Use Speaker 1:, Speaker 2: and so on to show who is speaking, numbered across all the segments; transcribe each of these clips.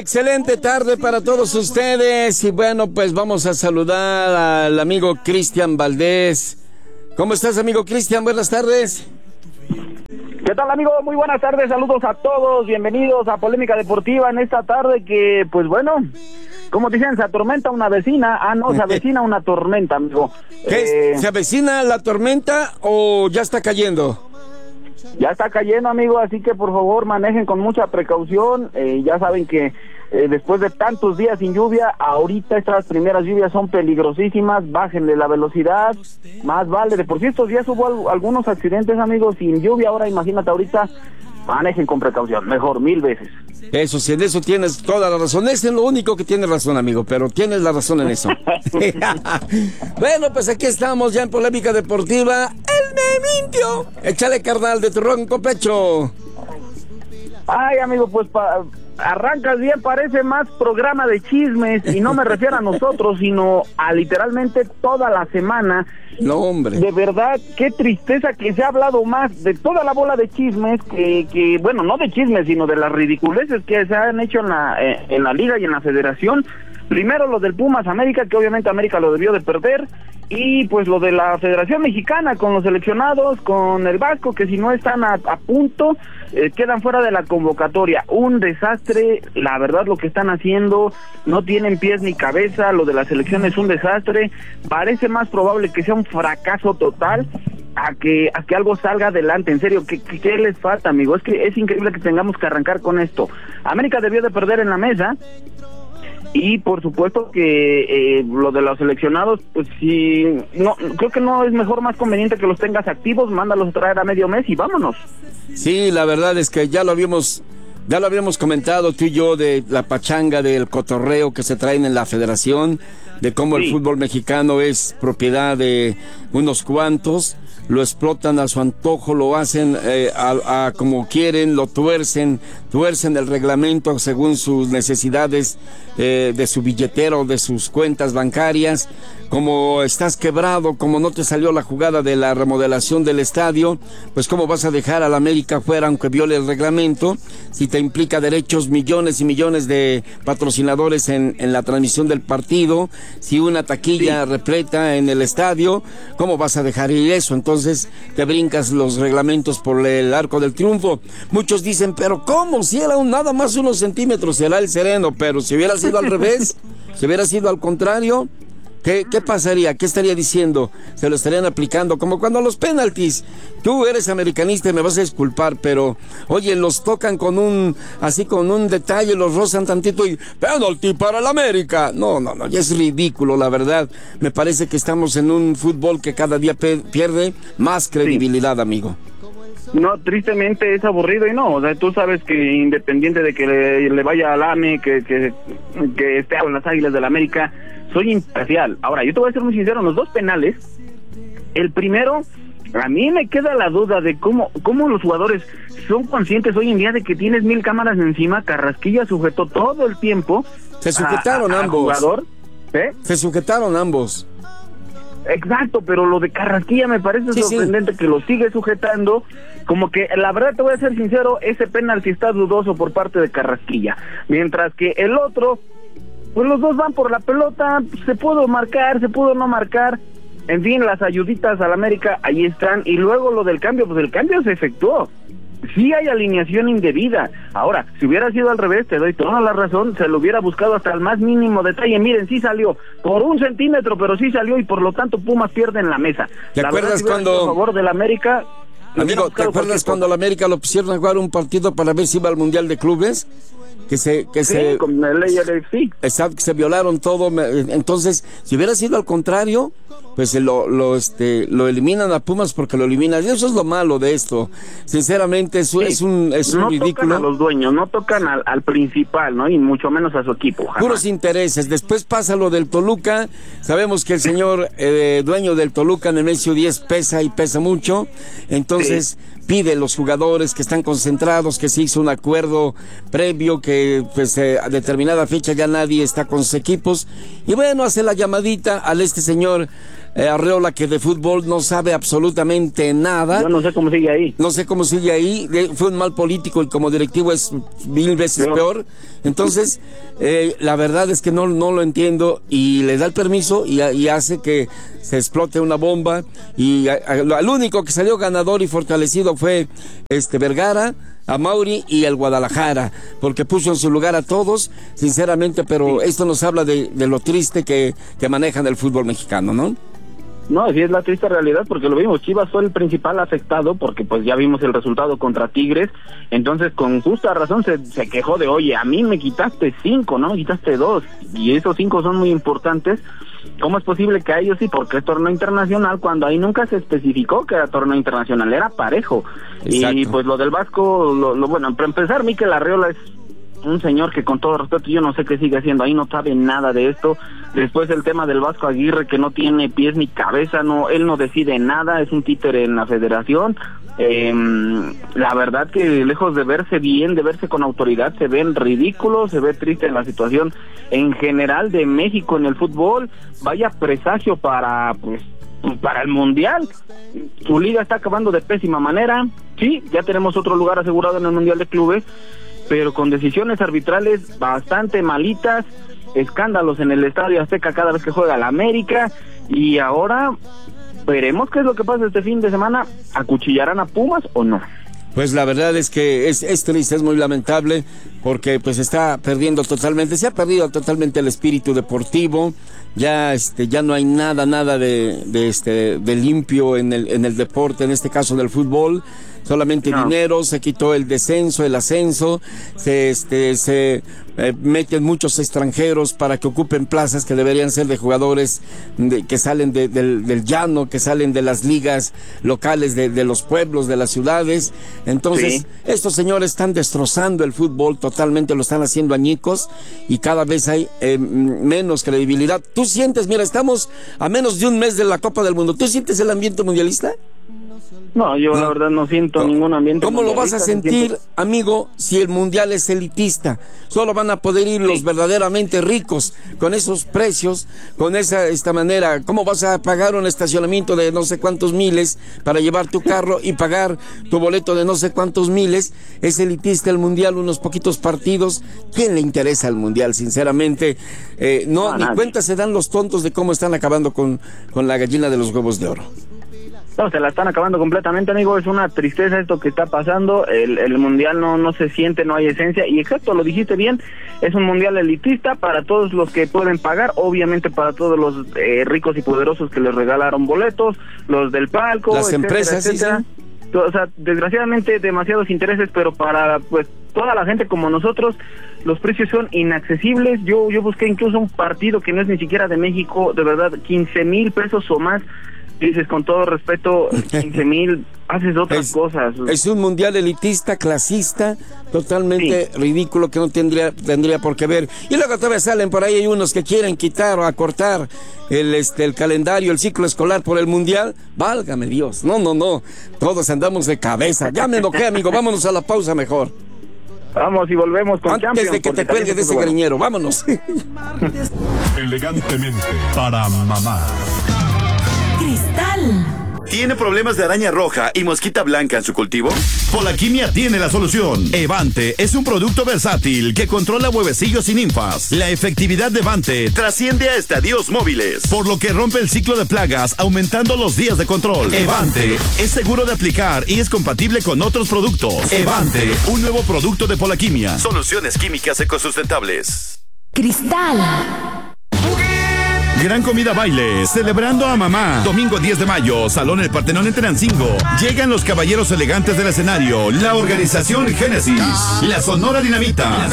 Speaker 1: Excelente tarde para todos ustedes y bueno, pues vamos a saludar al amigo Cristian Valdés. ¿Cómo estás, amigo Cristian? Buenas tardes.
Speaker 2: ¿Qué tal, amigo? Muy buenas tardes, saludos a todos, bienvenidos a Polémica Deportiva en esta tarde que, pues bueno, como dicen, se atormenta una vecina, se avecina una tormenta, amigo.
Speaker 1: ¿Se avecina la tormenta o ya está cayendo?
Speaker 2: Ya está cayendo, amigo, así que por favor manejen con mucha precaución. Ya saben que después de tantos días sin lluvia, ahorita estas primeras lluvias son peligrosísimas. Bájenle la velocidad, más vale. De por sí estos días hubo algunos accidentes, amigos, sin lluvia. Ahora imagínate ahorita, manejen con precaución, mejor 1000 veces.
Speaker 1: Eso, sí, en eso tienes toda la razón. Ese es lo único que tienes razón, amigo, pero tienes la razón en eso. Bueno, pues aquí estamos ya en Polémica Deportiva. ¡El me mintió! Échale, carnal, de tu ronco pecho.
Speaker 2: Ay, amigo, pues arrancas bien, parece más programa de chismes, y no me refiero a nosotros, sino a literalmente toda la semana.
Speaker 1: No, hombre.
Speaker 2: De verdad, qué tristeza que se ha hablado más de toda la bola de chismes que bueno, no de chismes, sino de las ridiculeces que se han hecho en la liga y en la federación. Primero lo del Pumas América, que obviamente América lo debió de perder, y pues lo de la Federación Mexicana con los seleccionados, con el Vasco, que si no están a punto, quedan fuera de la convocatoria. Un desastre, la verdad lo que están haciendo, no tienen pies ni cabeza, lo de la selección es un desastre, parece más probable que sea un fracaso total a que algo salga adelante. En serio, ¿qué les falta, amigo? Es que es increíble que tengamos que arrancar con esto. América debió de perder en la mesa, y por supuesto que lo de los seleccionados, pues sí, no, creo que no es mejor, más conveniente que los tengas activos, mándalos a traer a medio mes y vámonos.
Speaker 1: Sí, la verdad es que ya lo habíamos comentado tú y yo, de la pachanga, del cotorreo que se traen en la federación, de cómo el fútbol mexicano es propiedad de unos cuantos, lo explotan a su antojo, lo hacen a como quieren, lo tuercen el reglamento según sus necesidades de su billetera o de sus cuentas bancarias. Como estás quebrado, como no te salió la jugada de la remodelación del estadio, pues cómo vas a dejar al América fuera aunque viole el reglamento, si te implica derechos, millones y millones de patrocinadores en la transmisión del partido, si una taquilla repleta en el estadio, ¿cómo vas a dejar ir eso? Entonces te brincas los reglamentos por el arco del triunfo. Muchos dicen, pero ¿cómo? Si era nada más unos centímetros, será el sereno, pero si hubiera sido al revés, si hubiera sido al contrario, ¿qué pasaría? ¿Qué estaría diciendo? Se lo estarían aplicando, como cuando a los penaltis. Tú eres americanista y me vas a disculpar, pero oye, los tocan con un detalle, los rozan tantito y penalti para el América. No, ya es ridículo, la verdad. Me parece que estamos en un fútbol que cada día pierde más credibilidad, amigo.
Speaker 2: No, tristemente es aburrido, y no, o sea, tú sabes que independiente de que le vaya al AME, que esté con las Águilas del América, soy imparcial. Ahora, yo te voy a ser muy sincero, los dos penales, el primero, a mí me queda la duda de cómo los jugadores son conscientes hoy en día de que tienes 1000 cámaras encima. Carrasquilla sujetó todo el tiempo.
Speaker 1: Se sujetaron ambos.
Speaker 2: Jugador,
Speaker 1: Se sujetaron ambos.
Speaker 2: Exacto, pero lo de Carrasquilla me parece sorprendente que lo sigue sujetando. Como que, la verdad te voy a ser sincero, ese penalti está dudoso por parte de Carrasquilla. Mientras que el otro, pues los dos van por la pelota, se pudo marcar, se pudo no marcar. En fin, las ayuditas al América ahí están. Y luego lo del cambio, pues el cambio se efectuó. Sí hay alineación indebida. Ahora, si hubiera sido al revés, te doy toda la razón, se lo hubiera buscado hasta el más mínimo detalle. Miren, sí salió, por 1 centímetro, pero sí salió, y por lo tanto Pumas pierde en la mesa.
Speaker 1: ¿Te acuerdas cuando,
Speaker 2: a favor del América?
Speaker 1: Amigo, ¿te acuerdas cuando la América lo pusieron a jugar un partido para ver si iba al Mundial de Clubes?
Speaker 2: Con el AFC.
Speaker 1: Exacto, que se violaron todo. Entonces, si hubiera sido al contrario, pues lo eliminan a Pumas porque lo eliminan. Eso es lo malo de esto. Sinceramente, eso es un
Speaker 2: no
Speaker 1: ridículo.
Speaker 2: No tocan a los dueños, no tocan al principal, ¿no? Y mucho menos a su equipo. Jamás.
Speaker 1: Puros intereses. Después pasa lo del Toluca. Sabemos que el señor dueño del Toluca, Nemesio 10, pesa y pesa mucho. Entonces, pide los jugadores que están concentrados, que se hizo un acuerdo previo, que pues a determinada fecha ya nadie está con sus equipos, y bueno, hace la llamadita al señor Arreola, que de fútbol no sabe absolutamente nada.
Speaker 2: Yo no sé cómo sigue ahí.
Speaker 1: No sé cómo sigue ahí. Fue un mal político y como directivo es 1000 veces peor. Entonces, la verdad es que no lo entiendo, y le da el permiso y hace que se explote una bomba. Y al único que salió ganador y fortalecido fue Vergara, a Mauri y el Guadalajara, porque puso en su lugar a todos, sinceramente, pero esto nos habla de lo triste que manejan el fútbol mexicano, ¿no?
Speaker 2: No, sí es la triste realidad, porque lo vimos, Chivas fue el principal afectado, porque pues ya vimos el resultado contra Tigres, entonces con justa razón se quejó de, oye, a mí me quitaste 5, ¿no? Me quitaste 2, y esos 5 son muy importantes. ¿Cómo es posible que a ellos sí? Porque es torneo internacional, cuando ahí nunca se especificó que era torneo internacional, era parejo. Exacto. Y pues lo del Vasco, bueno, para empezar, Mikel Arreola es un señor que, con todo respeto, yo no sé qué sigue haciendo ahí, no sabe nada de esto. Después el tema del Vasco Aguirre, que no tiene pies ni cabeza, él no decide nada, es un títere en la federación. La verdad que lejos de verse bien, de verse con autoridad, se ven ridículos, se ve triste la situación en general de México en el fútbol. Vaya presagio para el Mundial. Su liga está acabando de pésima manera. Sí, ya tenemos otro lugar asegurado en el Mundial de Clubes, pero con decisiones arbitrales bastante malitas, escándalos en el Estadio Azteca cada vez que juega la América, y ahora veremos qué es lo que pasa este fin de semana. ¿Acuchillarán a Pumas o no?
Speaker 1: Pues la verdad es que es triste, es muy lamentable, porque pues se ha perdido totalmente el espíritu deportivo. Ya no hay nada de limpio en el deporte, en este caso del fútbol. Solamente dinero, se quitó el descenso, el ascenso, se meten muchos extranjeros para que ocupen plazas que deberían ser de jugadores que salen del llano, que salen de las ligas locales de los pueblos, de las ciudades. Entonces, estos señores están destrozando el fútbol totalmente, lo están haciendo añicos, y cada vez hay menos credibilidad. ¿Tú sientes, mira, estamos a menos de un mes de la Copa del Mundo, ¿tú sientes el ambiente mundialista?
Speaker 2: No, yo la verdad no siento ningún ambiente.
Speaker 1: ¿Cómo lo vas a sentir, amigo, si el mundial es elitista? Solo van a poder ir los verdaderamente ricos, con esos precios, con esta manera. ¿Cómo vas a pagar un estacionamiento de no sé cuántos miles para llevar tu carro y pagar tu boleto de no sé cuántos miles? Es elitista el mundial, unos poquitos partidos. ¿Quién le interesa el mundial, sinceramente? Ni cuenta se dan los tontos de cómo están acabando con la gallina de los huevos de oro.
Speaker 2: No, se la están acabando completamente, amigo. Es una tristeza esto que está pasando. El mundial no se siente, no hay esencia. Y exacto, lo dijiste bien, es un mundial elitista para todos los que pueden pagar, obviamente para todos los ricos y poderosos que les regalaron boletos, los del palco,
Speaker 1: las empresas,
Speaker 2: etcétera. Sí. O sea, desgraciadamente demasiados intereses, pero para pues toda la gente como nosotros los precios son inaccesibles. Yo busqué incluso un partido que no es ni siquiera de México, de verdad, 15,000 pesos o más. Dices, con todo respeto, 15,000, haces otras cosas.
Speaker 1: Es un mundial elitista, clasista, totalmente ridículo, que no tendría por qué ver. Y luego todavía salen por ahí, hay unos que quieren quitar o acortar el calendario, el ciclo escolar por el mundial. Válgame Dios, no, todos andamos de cabeza. Ya me enojé, amigo, vámonos a la pausa mejor.
Speaker 2: Vamos y volvemos con
Speaker 1: Champions. Antes de que te cuelgues de ese greñero, vámonos.
Speaker 3: Elegantemente para mamá.
Speaker 4: Cristal.
Speaker 5: ¿Tiene problemas de araña roja y mosquita blanca en su cultivo?
Speaker 3: Polaquimia tiene la solución. Evante es un producto versátil que controla huevecillos y ninfas. La efectividad de Evante
Speaker 5: trasciende a estadios móviles,
Speaker 3: por lo que rompe el ciclo de plagas, aumentando los días de control. Evante es seguro de aplicar y es compatible con otros productos. Evante, un nuevo producto de Polaquimia.
Speaker 5: Soluciones químicas ecosustentables.
Speaker 4: Cristal.
Speaker 3: Gran comida baile, celebrando a mamá. Domingo 10 de mayo, Salón El Partenón en Tenancingo. Llegan los caballeros elegantes del escenario, la organización Génesis, la Sonora Dinamita,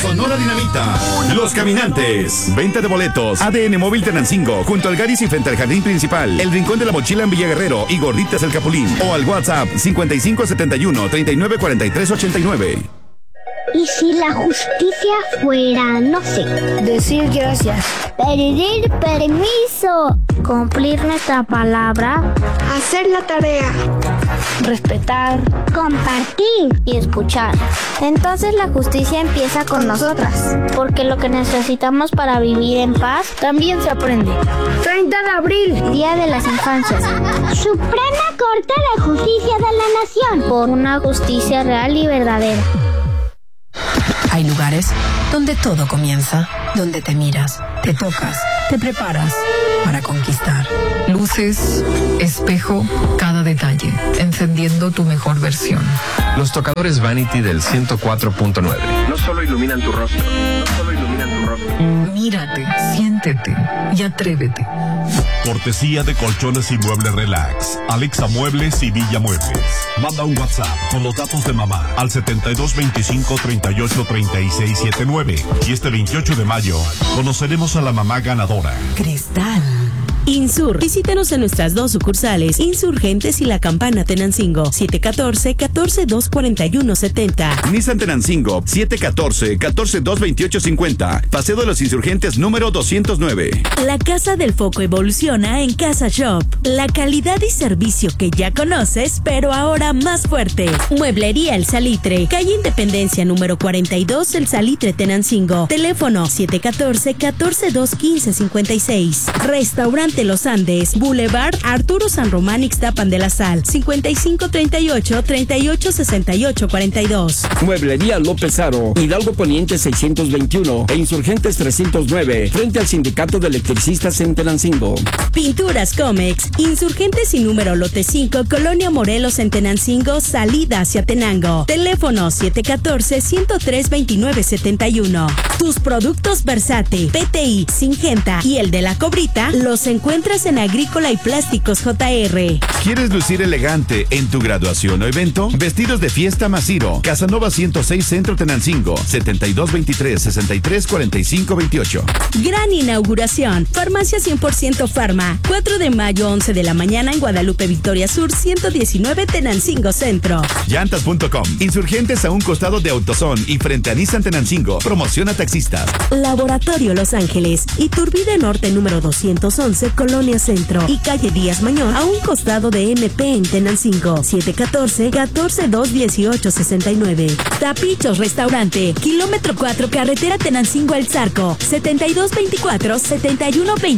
Speaker 3: Los Caminantes. Venta de boletos, ADN Móvil Tenancingo, junto al Garis y frente al jardín principal, El Rincón de la Mochila en Villaguerrero y Gorditas El Capulín. O al WhatsApp 5571 394389.
Speaker 6: ¿Y si la justicia fuera, no sé,
Speaker 7: decir gracias,
Speaker 6: pedir permiso, cumplir nuestra palabra,
Speaker 7: hacer la tarea,
Speaker 6: respetar, compartir y escuchar? Entonces la justicia empieza con nosotras, porque lo que necesitamos para vivir en paz también se aprende.
Speaker 7: 30 de abril,
Speaker 6: Día de las Infancias. Suprema Corte de Justicia de la Nación, por una justicia real y verdadera.
Speaker 8: Hay lugares donde todo comienza, donde te miras, te tocas, te preparas para conquistar. Luces, espejo, cada detalle, encendiendo tu mejor versión.
Speaker 9: Los tocadores Vanity del 104.9 no solo iluminan tu rostro,
Speaker 8: Mírate, siéntete y atrévete.
Speaker 3: Cortesía de Colchones y Muebles Relax, Alexa Muebles y Villa Muebles. Manda un WhatsApp con los datos de mamá al 7225-383679. Y este 28 de mayo conoceremos a la mamá ganadora.
Speaker 10: Cristal. Insur. Visítanos en nuestras 2 sucursales, Insurgentes y La Campana Tenancingo, 714-142-4170.
Speaker 3: Nissan Tenancingo, 714-142-2850. Paseo de los Insurgentes número 209.
Speaker 10: La Casa del Foco evoluciona en Casa Shop. La calidad y servicio que ya conoces, pero ahora más fuerte. Mueblería El Salitre, calle Independencia número 42, El Salitre Tenancingo. Teléfono 714-142-1556. Restaurante Los Andes, Boulevard Arturo San Román Ixtapan de la Sal, 5538-386842.
Speaker 1: Mueblería López Aro, Hidalgo Poniente 621 e Insurgentes 309, frente al Sindicato de Electricistas en Tenancingo.
Speaker 10: Pinturas Comex, Insurgentes y número lote 5, Colonia Morelos en Tenancingo, salida hacia Tenango. Teléfono 714-103-2971. Tus productos Versate, PTI, Singenta y el de la Cobrita los encuentras en Agrícola y Plásticos JR.
Speaker 3: ¿Quieres lucir elegante en tu graduación o evento? Vestidos de fiesta Masiro, Casanova 106 Centro Tenancingo, 7223-634528.
Speaker 10: Gran inauguración, Farmacia 100% Farma, 4 de mayo 11 de la mañana en Guadalupe Victoria Sur 119 Tenancingo Centro.
Speaker 3: Llantas.com, Insurgentes a un costado de AutoZone y frente a Nissan Tenancingo, promociona taxistas.
Speaker 10: Laboratorio Los Ángeles, Iturbide Norte número 211, Colonia Centro y calle Díaz Mañón, a un costado de MP en Tenancingo, 714-142-1869. Tapichos Restaurante, kilómetro 4, carretera Tenancingo El Zarco, 7224-7120.